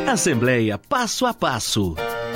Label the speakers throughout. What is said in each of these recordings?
Speaker 1: Assembleia Passo a Passo.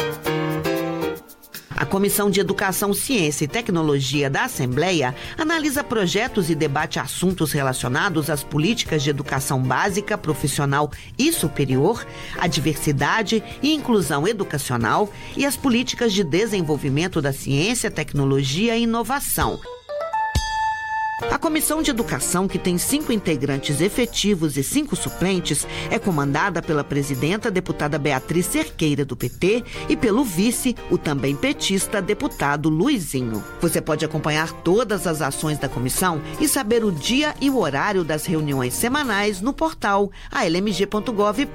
Speaker 2: A Comissão de Educação, Ciência e Tecnologia da Assembleia analisa projetos e debate assuntos relacionados às políticas de educação básica, profissional e superior, a diversidade e inclusão educacional e as políticas de desenvolvimento da ciência, tecnologia e inovação. A Comissão de Educação, que tem 5 integrantes efetivos e 5 suplentes, é comandada pela presidenta, deputada Beatriz Cerqueira, do PT, e pelo vice, o também petista, deputado Luizinho. Você pode acompanhar todas as ações da comissão e saber o dia e o horário das reuniões semanais no portal almg.gov.br.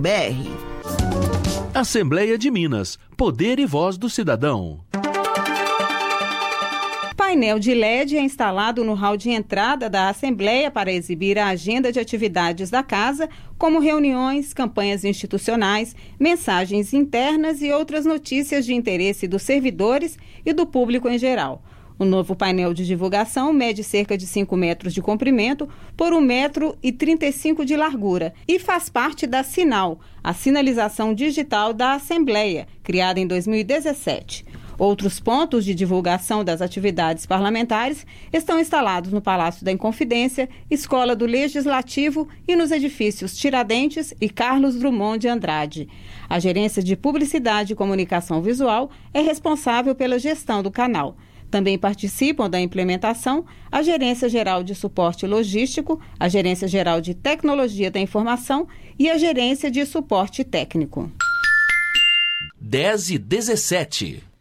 Speaker 1: Assembleia de Minas. Poder e voz do cidadão.
Speaker 3: Painel de LED é instalado no hall de entrada da Assembleia para exibir a agenda de atividades da Casa, como reuniões, campanhas institucionais, mensagens internas e outras notícias de interesse dos servidores e do público em geral. O novo painel de divulgação mede cerca de 5 metros de comprimento por 1,35 metro de largura e faz parte da Sinal, a sinalização digital da Assembleia, criada em 2017. Outros pontos de divulgação das atividades parlamentares estão instalados no Palácio da Inconfidência, Escola do Legislativo e nos edifícios Tiradentes e Carlos Drummond de Andrade. A Gerência de Publicidade e Comunicação Visual é responsável pela gestão do canal. Também participam da implementação a Gerência Geral de Suporte Logístico, a Gerência Geral de Tecnologia da Informação e a Gerência de Suporte Técnico.
Speaker 1: 10:17